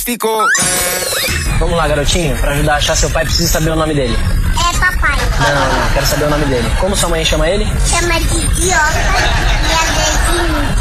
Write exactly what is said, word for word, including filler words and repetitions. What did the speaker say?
místico. Vamos lá, garotinho. Pra ajudar a achar seu pai, precisa saber o nome dele. É papai. Não, não, não. Quero saber o nome dele. Como sua mãe chama ele? Chama de idiota e a